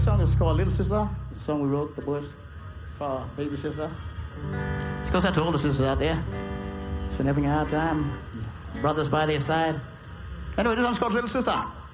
song is called Little Sister. The song we wrote, the boys, for baby sister. This goes out to all the sisters out there. It's been having a hard time. Brothers by their side. Anyway, this one's called Little Sister.